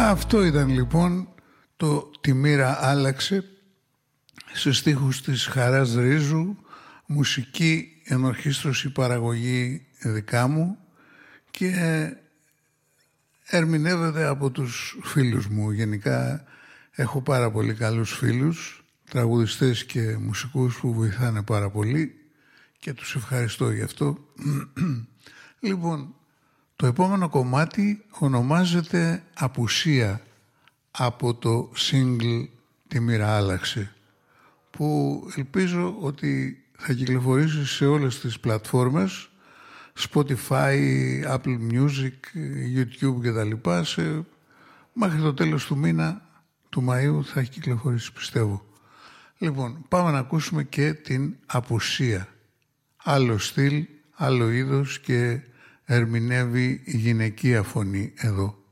Αυτό ήταν λοιπόν το «Τη μοίρα άλλαξε» σε στίχους της Χαράς Ρίζου, μουσική ενορχήστρωση, παραγωγή δικά μου και ερμηνεύεται από τους φίλους μου. Γενικά έχω πάρα πολύ καλούς φίλους, τραγουδιστές και μουσικούς που βοηθάνε πάρα πολύ και τους ευχαριστώ γι' αυτό. Λοιπόν, το επόμενο κομμάτι ονομάζεται «Απουσία» από το single «Τη μοίρα άλλαξε», που ελπίζω ότι θα κυκλοφορήσει σε όλες τις πλατφόρμες, Spotify, Apple Music, YouTube και τα λοιπά. Μέχρι το τέλος του μήνα, του Μαΐου, θα έχει κυκλοφορήσει, πιστεύω. Λοιπόν, πάμε να ακούσουμε και την «Απουσία». Άλλο στυλ, άλλο είδος και ερμηνεύει η γυναικεία φωνή εδώ.